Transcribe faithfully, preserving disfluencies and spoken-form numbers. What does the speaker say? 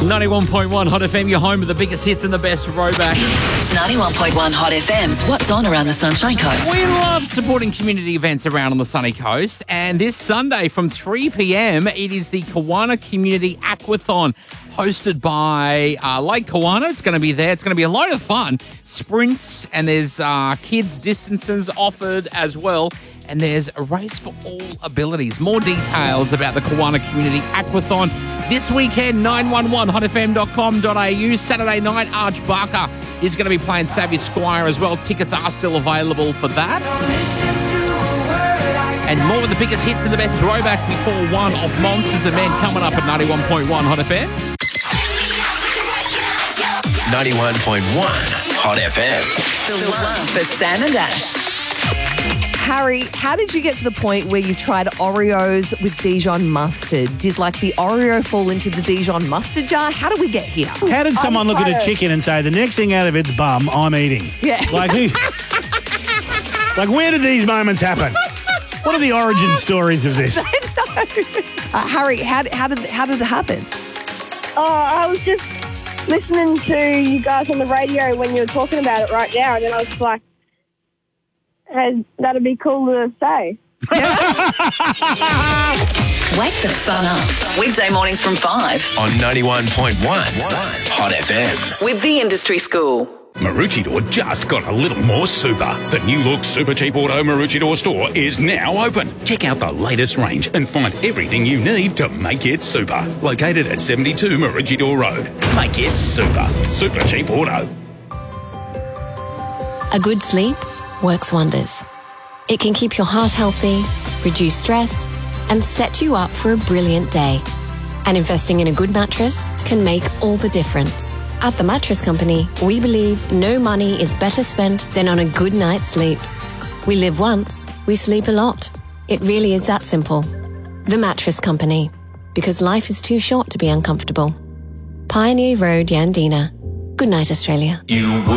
ninety-one point one Hot F M, your home with the biggest hits and the best throwbacks. ninety-one point one Hot F M's What's On Around the Sunshine Coast. We love supporting community events around on the sunny coast. And this Sunday from three p.m, it is the Kawana Community Aquathon, hosted by uh, Lake Kawana. It's going to be there. It's going to be a load of fun. Sprints, and there's uh, kids' distances offered as well. And there's a race for all abilities. More details about the Kawana Community Aquathon this weekend, nine one one hot f m dot com dot a u. Saturday night, Arch Barker is going to be playing Savvy Squire as well. Tickets are still available for that. And more of the biggest hits and the best throwbacks before one of Monsters and Men coming up at ninety-one point one Hot F M. ninety-one point one Hot F M. The one for Sam and Ash. Harry, how did you get to the point where you tried Oreos with Dijon mustard? Did like the Oreo fall into the Dijon mustard jar? How did we get here? How did someone look at a chicken and say, the next thing out of its bum, I'm eating? Yeah. Like, who, like where did these moments happen? What are the origin stories of this? Uh, Harry, how, how, did, how did it happen? Oh, I was just listening to you guys on the radio when you were talking about it right now, and then I was like, hey, that'd be cool to say. Wake the fun up. Weekday mornings from five. On ninety-one point one Hot F M. With the Industry School. Maroochydore just got a little more super. The new look Super Cheap Auto Maroochydore store is now open. Check out the latest range and find everything you need to make it super. Located at seventy-two Maroochydore Road. Make it super. Super Cheap Auto. A good sleep works wonders. It can keep your heart healthy, reduce stress, and set you up for a brilliant day. And investing in a good mattress can make all the difference. At The Mattress Company, we believe no money is better spent than on a good night's sleep. We live once, we sleep a lot. It really is that simple. The Mattress Company, because life is too short to be uncomfortable. Pioneer Road, Yandina. Good night, Australia. You